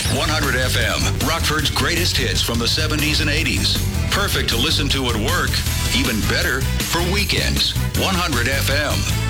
100 FM, Rockford's greatest hits from the 70s and 80s. Perfect to listen to at work. Even better for weekends. 100 FM.